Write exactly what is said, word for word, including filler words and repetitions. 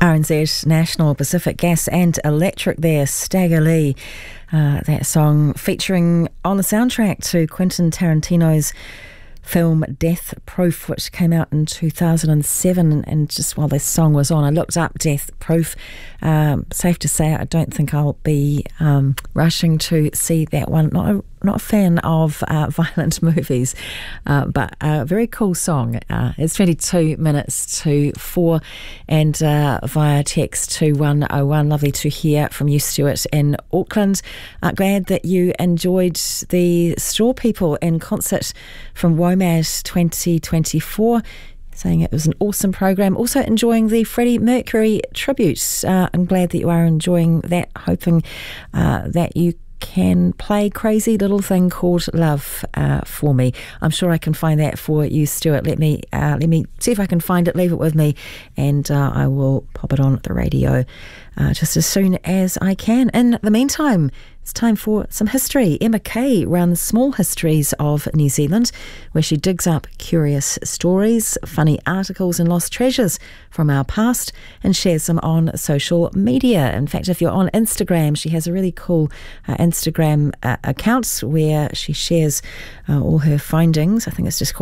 R N Z, National, Pacific Gas and Electric there, Stagger Lee. Uh, that song featuring on the soundtrack to Quentin Tarantino's film Death Proof, which came out in two thousand seven. And just while this song was on, I looked up Death Proof. Um, safe to say, I don't think I'll be um, rushing to see that one. Not a, not a fan of uh, violent movies, uh, but a very cool song. Uh, it's twenty-two minutes to four, and uh, via text to one oh one. Lovely to hear from you, Stuart, in Auckland. Uh, glad that you enjoyed the Straw People in concert from WOMAD twenty twenty-four. Saying it was an awesome program. Also enjoying the Freddie Mercury tribute. Uh, I'm glad that you are enjoying that. Hoping uh, that you can play Crazy Little Thing Called Love uh, for me. I'm sure I can find that for you, Stuart. Let me uh, let me see if I can find it. Leave it with me, and uh, I will pop it on the radio uh, just as soon as I can. In the meantime, it's time for some history. Emma Kay runs Small Histories of New Zealand, where she digs up curious stories, funny articles and lost treasures from our past and shares them on social media. In fact, if you're on Instagram, she has a really cool uh, Instagram uh, account where she shares uh, all her findings. I think it's just called